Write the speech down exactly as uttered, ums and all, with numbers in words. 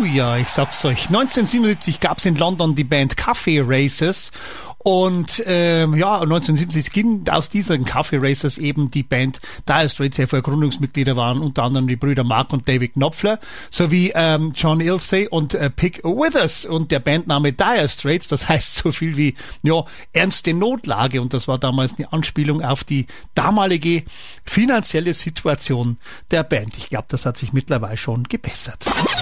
Halleluja, ich sag's euch. neunzehnhundertsiebenundsiebzig gab's in London die Band Cafe Racers und ähm, ja, neunzehnhundertsiebundsiebzig ging aus diesen Cafe Racers eben die Band Dire Straits hervor. Gründungsmitglieder waren unter anderem die Brüder Mark und David Knopfler sowie ähm, John Ilsey und äh, Pick Withers und der Bandname Dire Straits, das heißt so viel wie ja ernste Notlage und das war damals eine Anspielung auf die damalige finanzielle Situation der Band. Ich glaube, das hat sich mittlerweile schon gebessert.